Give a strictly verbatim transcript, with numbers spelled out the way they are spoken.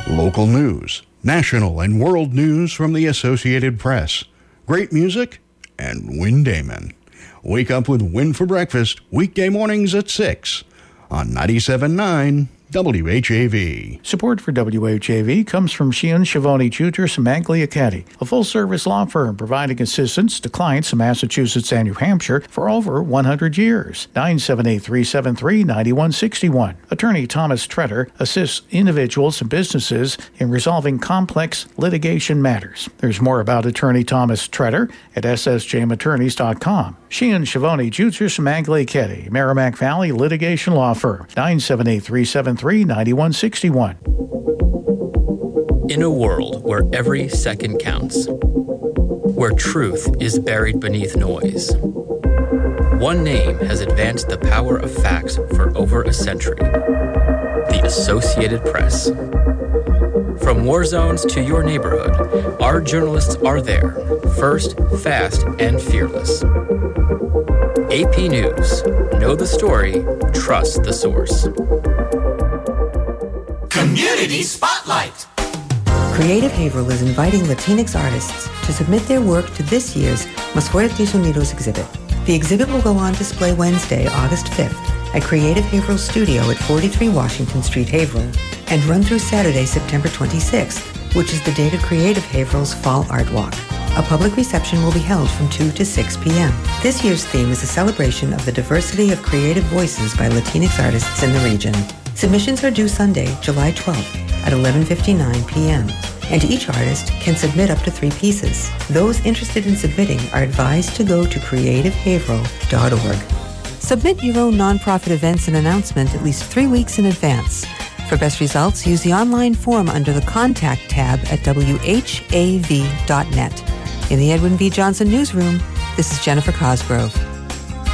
Local news, national and world news from the Associated Press. Great music and Win Damon. Wake up with Win for breakfast weekday mornings at six on ninety-seven point nine W H A V. Support for W H A V comes from Sheehan, Schiavone, Jutras, and Maglia Caddy, a full-service law firm providing assistance to clients in Massachusetts and New Hampshire for over one hundred years. nine seven eight, three seven three, nine one six one. Attorney Thomas Tretter assists individuals and businesses in resolving complex litigation matters. There's more about Attorney Thomas Tretter at s s j m attorneys dot com. Sheehan, Schiavone, Jutras, and Maglia Caddy, Merrimack Valley Litigation Law Firm, nine seven eight, three seven three, nine one six one. In a world where every second counts, where truth is buried beneath noise, one name has advanced the power of facts for over a century: the Associated Press. From war zones to your neighborhood, our journalists are there, first, fast, and fearless. A P News. Know the story, trust the source. Community Spotlight. Creative Haverhill is inviting Latinx artists to submit their work to this year's Más Fuertes Unidos exhibit. The exhibit will go on display Wednesday, August fifth at Creative Haverhill Studio at forty-three Washington Street, Haverhill, and run through Saturday, September twenty-sixth, which is the date of Creative Haverhill's Fall Art Walk. A public reception will be held from two to six p.m. This year's theme is a celebration of the diversity of creative voices by Latinx artists in the region. Submissions are due Sunday, July twelfth at eleven fifty-nine p.m. and each artist can submit up to three pieces. Those interested in submitting are advised to go to creative haverhill dot org. Submit your own nonprofit events and announcement at least three weeks in advance. For best results, use the online form under the Contact tab at w h a v dot net. In the Edwin V. Johnson Newsroom, this is Jennifer Cosgrove.